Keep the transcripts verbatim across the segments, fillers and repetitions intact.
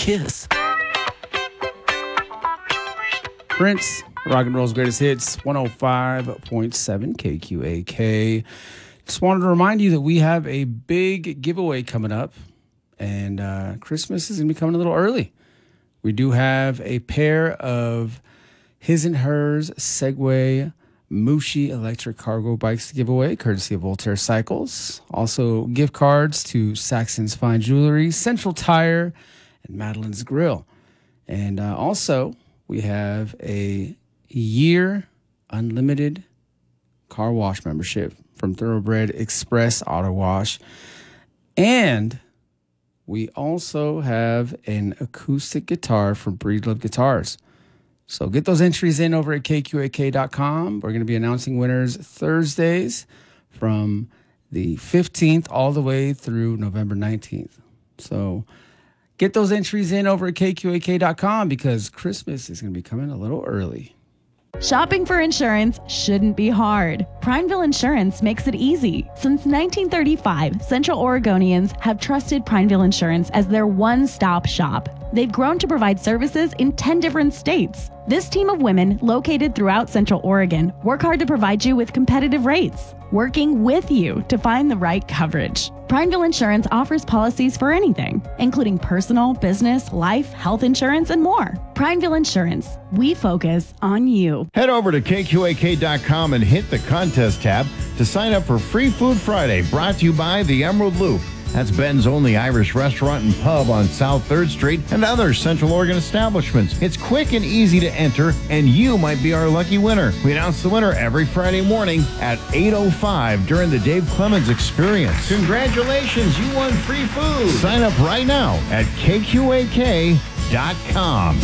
kiss. Prince, rock and roll's greatest hits, one oh five point seven K Q A K. Just wanted to remind you that we have a big giveaway coming up, and uh, Christmas is going to be coming a little early. We do have a pair of His and Hers Segway Mushi electric cargo bikes to give away, courtesy of Voltaire Cycles. Also, gift cards to Saxon's Fine Jewelry, Central Tire, and Madeline's Grill. And uh, also, we have a year unlimited car wash membership from Thoroughbred Express Auto Wash. And we also have an acoustic guitar from Breedlove Guitars. So get those entries in over at K Q A K dot com. We're going to be announcing winners Thursdays from the fifteenth all the way through November nineteenth. So get those entries in over at K Q A K dot com because Christmas is going to be coming a little early. Shopping for insurance shouldn't be hard. Prineville Insurance makes it easy. Since nineteen thirty-five, Central Oregonians have trusted Prineville Insurance as their one-stop shop. They've grown to provide services in ten different states. This team of women, located throughout Central Oregon, work hard to provide you with competitive rates, working with you to find the right coverage. Prineville Insurance offers policies for anything, including personal, business, life, health insurance, and more. Prineville Insurance, we focus on you. Head over to K Q A K dot com and hit the contest tab to sign up for Free Food Friday, brought to you by the Emerald Loop. That's Ben's only Irish restaurant and pub on South third Street and other Central Oregon establishments. It's quick and easy to enter, and you might be our lucky winner. We announce the winner every Friday morning at eight oh five during the Dave Clemens Experience. Congratulations, you won free food. Sign up right now at K Q A K dot com.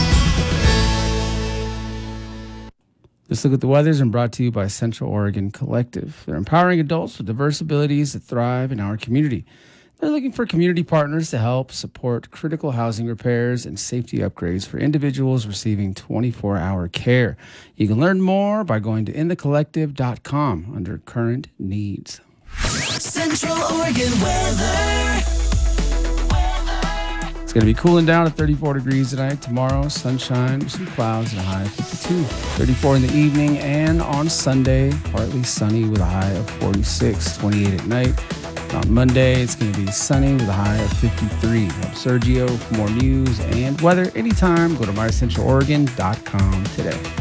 This Look at the Weather is brought to you by Central Oregon Collective. They're empowering adults with diverse abilities to thrive in our community. They're looking for community partners to help support critical housing repairs and safety upgrades for individuals receiving twenty-four hour care. You can learn more by going to in the collective dot com under current needs. Central Oregon weather. It's going to be cooling down at thirty-four degrees tonight. Tomorrow, sunshine with some clouds and a high of fifty-two. thirty-four in the evening, and on Sunday, partly sunny with a high of forty-six. twenty-eight at night. On Monday, it's going to be sunny with a high of fifty-three. I'm Sergio. For more news and weather anytime, go to my central oregon dot com today.